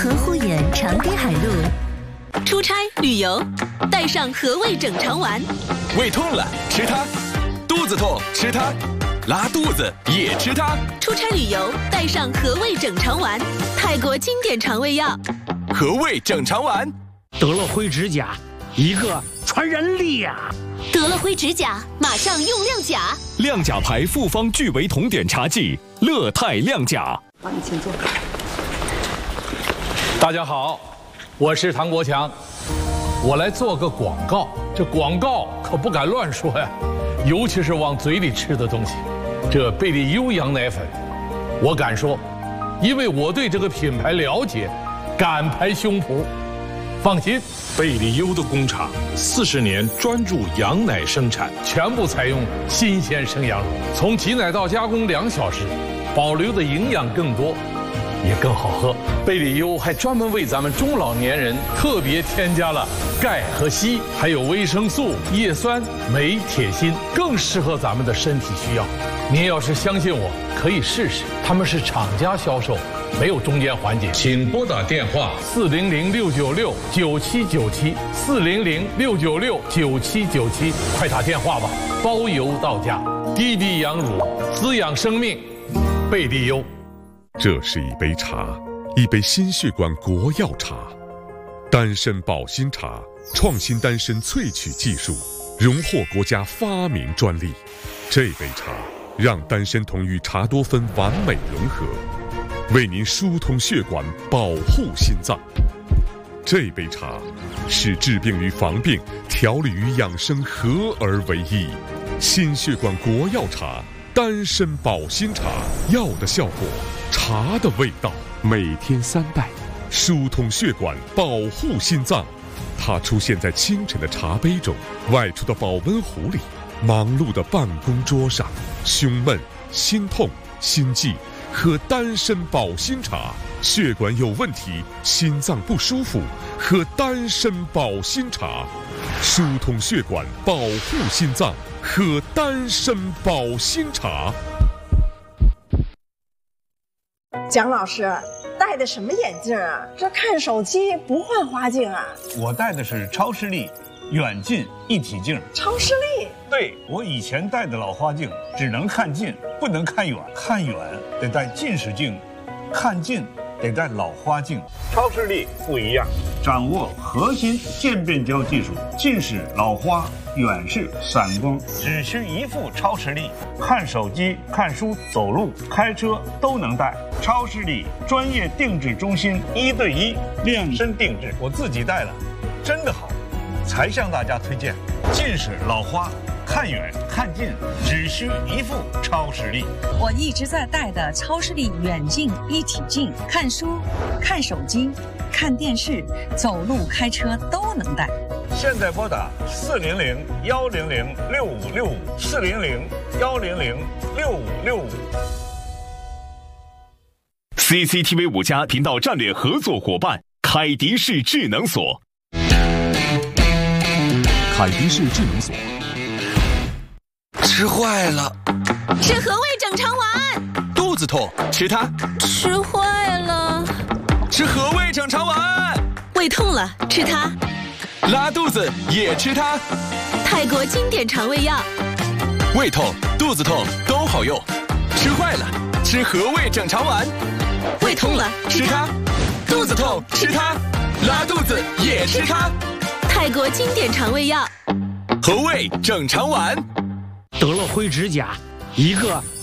河护眼长堤海路。 出差旅游，带上和味整肠丸。 胃痛了吃它，肚子痛吃它，拉肚子也吃它。 出差旅游，带上和味整肠丸，泰国经典肠胃药。 和味整肠丸。 得了灰指甲，一个传染力呀！ 得了灰指甲，马上用亮甲。 亮甲牌复方聚维酮碘茶剂，乐泰亮甲。 好，你请坐。 大家好，我是唐国强，我来做个广告。这广告可不敢乱说呀，尤其是往嘴里吃的东西。这贝利优羊奶粉，我敢说，因为我对这个品牌了解，敢拍胸脯。放心， 贝利优的工厂40年专注羊奶生产， 全部采用新鲜生羊乳，从挤奶到加工2小时，保留的营养更多，也更好喝。贝利优还专门为咱们中老年人特别添加了钙和硒，还有维生素、叶酸、镁、铁、锌，更适合咱们的身体需要。您要是相信我，可以试试，他们是厂家销售，没有中间环节。请拨打电话400-696-9797，400-696-9797，快打电话吧，包邮到家。低低羊乳，滋养生命，贝利优。 这是一杯茶，一杯心血管国药茶，丹参保心茶，创新丹参萃取技术，荣获国家发明专利。这杯茶让丹参酮与茶多酚完美融合，为您疏通血管，保护心脏。这杯茶是治病与防病、调理与养生合而为一。心血管国药茶，丹参保心茶，药的效果，茶的味道，每天3袋，疏通血管，保护心脏。它出现在清晨的茶杯中，外出的保温壶里，忙碌的办公桌上。胸闷、心痛、心悸，喝丹参保心茶。血管有问题，心脏不舒服，喝丹参保心茶。疏通血管，保护心脏，喝丹参保心茶。 蒋老师戴的什么眼镜啊？这看手机不换花镜啊？ 我戴的是超视力远近一体镜。 超视力？ 对，我以前戴的老花镜只能看近，不能看远，看远得戴近视镜，看近得戴老花镜。超视力不一样，掌握核心渐变焦技术，近视、老花、远视、散光，只需一副超视力，看手机、看书、走路、开车都能戴。超视力专业定制中心，1对1量身定制，我自己戴了，真的好，才向大家推荐。近视、老花，看远看近只需一副超视力。 我一直在戴的超视力远近一体镜，看书、看手机、看电视、走路、开车都能戴。 现在拨打400-100-6565，400-100-6565。 CCTV 5家频道战略合作伙伴凯迪士智能锁。凯迪士智能锁。 吃坏了， 吃和味整肠丸。 肚子痛吃它， 吃坏了， 吃和味整肠丸。 胃痛了吃它， 拉肚子也吃它。 泰国经典肠胃药， 胃痛、肚子痛都好用。吃坏了，吃和味整肠丸。 胃痛了吃它， 肚子痛吃它，拉肚子也吃它。 泰国经典肠胃药， 和味整肠丸。 得了灰指甲，一个